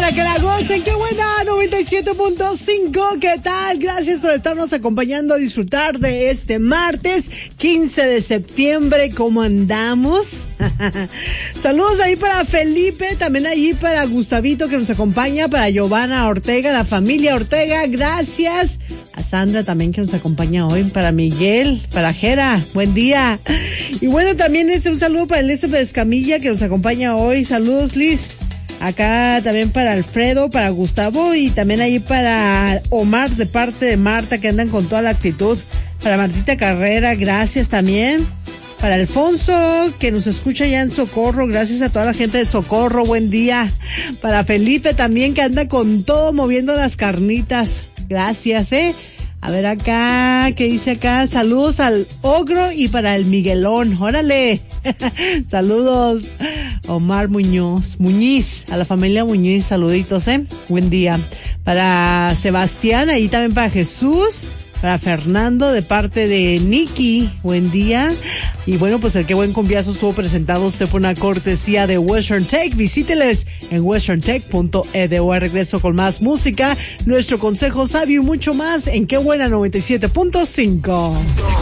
para que la gocen. ¡Qué buena! 97.5. ¿Qué tal? Gracias por estarnos acompañando a disfrutar de este martes 15 de septiembre. ¿Cómo andamos? Saludos ahí para Felipe, también allí para Gustavito que nos acompaña, para Giovanna Ortega, la familia Ortega, gracias. A Sandra también que nos acompaña hoy, para Miguel, para Jera, buen día. Y bueno, también un saludo para Elizabeth Escamilla que nos acompaña hoy. Saludos, Liz. Acá también para Alfredo, para Gustavo y también ahí para Omar de parte de Marta que andan con toda la actitud. Para Martita Carrera, gracias también. Para Alfonso, que nos escucha ya en Socorro, gracias a toda la gente de Socorro, buen día. Para Felipe también, que anda con todo moviendo las carnitas, gracias, A ver acá, ¿qué dice acá? Saludos al Ogro y para el Miguelón, órale. Saludos, Omar Muñiz, a la familia Muñiz, saluditos, buen día. Para Sebastián, ahí también para Jesús. Para Fernando, de parte de Nicky, buen día. Y bueno, pues el Qué Buen Cumbiazo estuvo presentado usted por una cortesía de Western Tech. Visíteles en westerntech.edu. Regreso con más música, nuestro consejo sabio y mucho más en Qué Buena 97.5.